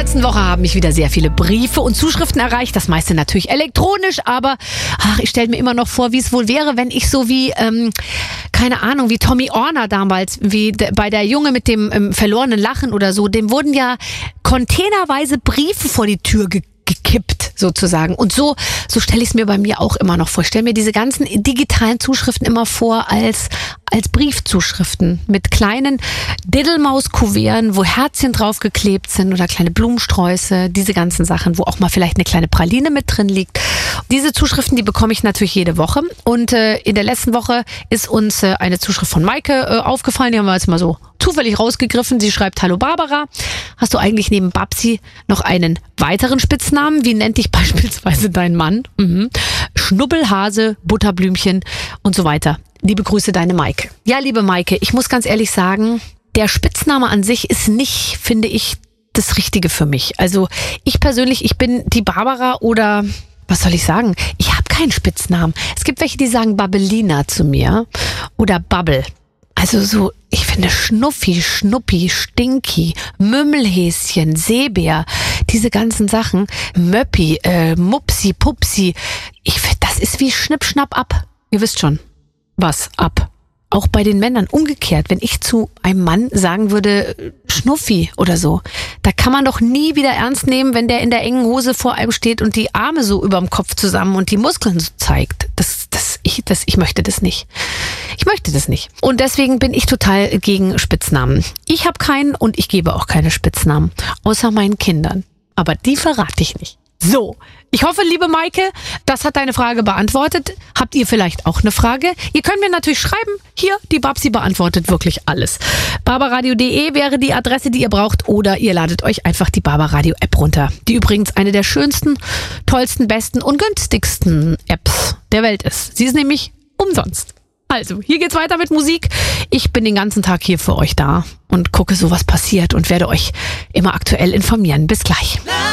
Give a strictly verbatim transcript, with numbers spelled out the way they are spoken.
letzten Woche haben mich wieder sehr viele Briefe und Zuschriften erreicht. Das meiste natürlich elektronisch, aber ach, ich stelle mir immer noch vor, wie es wohl wäre, wenn ich so wie, ähm, keine Ahnung, wie Tommy Orner damals, wie de, bei der Junge mit dem ähm, verlorenen Lachen oder so, dem wurden ja containerweise Briefe vor die Tür ge gekippt sozusagen. Und so, so stelle ich es mir bei mir auch immer noch vor. Ich stelle mir diese ganzen digitalen Zuschriften immer vor als, als Briefzuschriften mit kleinen Diddelmaus-Kuverten, wo Herzchen draufgeklebt sind oder kleine Blumensträuße, diese ganzen Sachen, wo auch mal vielleicht eine kleine Praline mit drin liegt. Diese Zuschriften, die bekomme ich natürlich jede Woche. Und äh, in der letzten Woche ist uns äh, eine Zuschrift von Maike äh, aufgefallen. Die haben wir jetzt mal so zufällig rausgegriffen. Sie schreibt: Hallo Barbara, hast du eigentlich neben Babsi noch einen weiteren Spitznamen? Wie nennt dich beispielsweise dein Mann? Mhm. Schnubbelhase, Butterblümchen und so weiter. Liebe Grüße, deine Maike. Ja, liebe Maike, ich muss ganz ehrlich sagen, der Spitzname an sich ist nicht, finde ich, das Richtige für mich. Also ich persönlich, ich bin die Barbara oder... Was soll ich sagen? Ich habe keinen Spitznamen. Es gibt welche, die sagen Babbelina zu mir oder Bubble. Also so, ich finde Schnuffi, Schnuppi, Stinky, Mümmelhäschen, Seebär, diese ganzen Sachen, Möppi, äh, Mupsi, Pupsi. Ich finde, das ist wie Schnipp, Schnapp, ab. Ihr wisst schon, was ab. Auch bei den Männern umgekehrt, wenn ich zu einem Mann sagen würde, Schnuffi oder so, da kann man doch nie wieder ernst nehmen, wenn der in der engen Hose vor einem steht und die Arme so überm Kopf zusammen und die Muskeln so zeigt. Das, das, ich, das, ich möchte das nicht. Ich möchte das nicht. Und deswegen bin ich total gegen Spitznamen. Ich habe keinen und ich gebe auch keine Spitznamen, außer meinen Kindern. Aber die verrate ich nicht. So, ich hoffe, liebe Maike, das hat deine Frage beantwortet. Habt ihr vielleicht auch eine Frage? Ihr könnt mir natürlich schreiben, hier, die Babsi beantwortet wirklich alles. barbaradio punkt de wäre die Adresse, die ihr braucht, oder ihr ladet euch einfach die Barbaradio App runter, die übrigens eine der schönsten, tollsten, besten und günstigsten Apps der Welt ist. Sie ist nämlich umsonst. Also, hier geht's weiter mit Musik. Ich bin den ganzen Tag hier für euch da und gucke so, was passiert und werde euch immer aktuell informieren. Bis gleich.